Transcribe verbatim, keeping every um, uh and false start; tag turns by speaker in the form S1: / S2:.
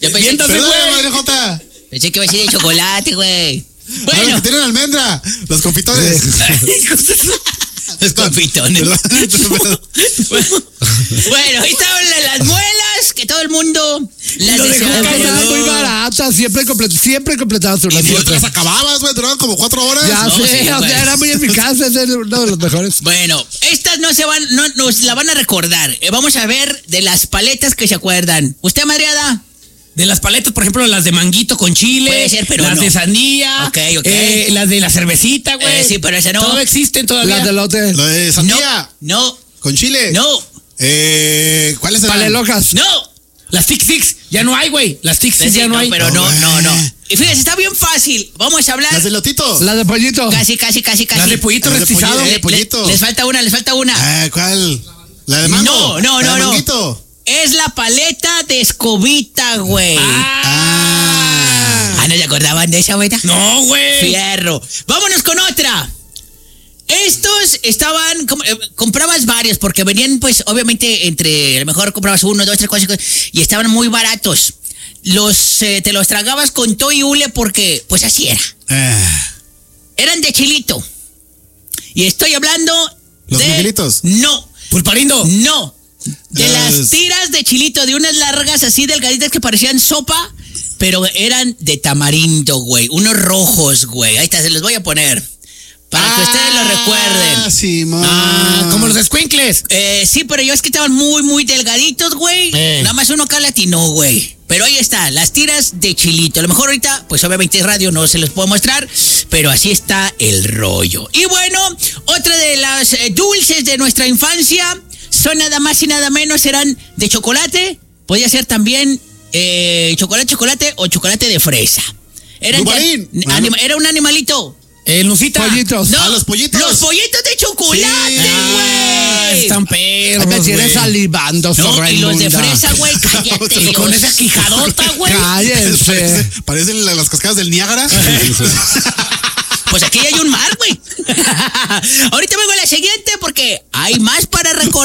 S1: Siéntate,
S2: güey. J.
S3: Pensé que iba a decir de chocolate, güey.
S2: Bueno. Los que tienen almendra, los confitores.
S3: Los confitones. Bueno, ahí estaban las muelas que todo el mundo las
S1: deseaba. Muy baratas, siempre, complet, siempre completaban su
S2: Y si las acababas, güey, duraban como cuatro horas.
S1: Ya
S3: no,
S1: sé,
S3: sí,
S1: o sea, era muy eficaz, es uno de los mejores.
S3: Bueno, estas no se van, no nos la van a recordar. Eh, vamos a ver de las paletas que se acuerdan. ¿Usted, Madriada?
S1: De las paletas, por ejemplo, las de manguito con chile.
S3: Puede ser, pero
S1: las
S3: no.
S1: de sandía.
S3: Ok, ok.
S1: Eh, las de la cervecita, güey.
S3: Eh, sí, pero esa no.
S1: Todo existen todavía.
S4: Las de lote.
S2: Lo de sandía.
S3: No, no.
S2: Con chile.
S3: No.
S2: Eh, ¿Cuáles eran?
S4: Palelocas.
S3: No.
S1: Las Tic Six. Ya no hay, güey. Las Tic Six
S3: Sí,
S1: ya no,
S3: no,
S1: hay.
S3: pero no, no, no. Y fíjense, está bien fácil. Vamos a hablar.
S2: Las de lotito.
S4: Las de pollito.
S3: Casi, casi, casi, casi.
S1: Las de pollito
S2: Las de
S1: rostizado.
S2: pollito,
S3: Le-
S2: de pollito.
S3: le- les falta una, les falta una.
S2: Ah, ¿cuál? ¿La de mango?
S3: No, no,
S2: ¿La
S3: no,
S2: de
S3: no.
S2: manguito?
S3: Es la paleta de escobita, güey.
S2: Ah.
S3: Ah, ¿no se acordaban de esa, güey?
S1: No, güey.
S3: Fierro. Vámonos con otra. Estos estaban, com- eh, comprabas varios porque venían, pues, obviamente, entre, a lo mejor comprabas uno, dos, tres, cuatro, y estaban muy baratos. Los, eh, te los tragabas con todo y hule porque, pues, así era.
S2: Ah.
S3: Eran de chilito. Y estoy hablando
S2: ¿Los
S3: de...
S2: Miguelitos?
S3: No,
S1: Pulparindo.
S3: no. De
S2: Las-
S3: las tiras de chilito, de unas largas así delgaditas que parecían sopa, pero eran de tamarindo, güey. Unos rojos, güey. Ahí está, se los voy a poner. Para que ustedes lo recuerden.
S2: Ah, sí, man.
S1: Ah, como los escuincles.
S3: Eh, sí, pero yo es que estaban muy, muy delgaditos, güey.
S1: Eh.
S3: Nada más uno acá latino, güey. Pero ahí está, las tiras de chilito. A lo mejor ahorita, pues obviamente es radio, no se los puedo mostrar, pero así está el rollo. Y bueno, otra de las eh, dulces de nuestra infancia son nada más y nada menos, eran de chocolate. Podía ser también eh, chocolate, chocolate o chocolate de fresa. Eran
S2: Dubalín.
S3: de- anima- era un animalito.
S1: Eh, Lucita.
S4: Pollitos.
S3: No,
S2: Ah, los pollitos.
S3: Los pollitos de chocolate,
S2: Sí.
S1: Ah,
S3: güey.
S1: están
S4: Ay,
S1: perros,
S4: me tienes
S1: güey.
S4: salivando,
S3: No,
S4: zorra
S3: y los de
S4: inmunda.
S3: fresa, güey, cállate.
S1: Y con
S3: los-
S1: esa quijadota, güey.
S4: Cállense.
S2: Parece- Parecen la- las cascadas del Niágara.
S3: Pues aquí hay un mar, güey. Ahorita vengo a la siguiente porque hay más para recordar.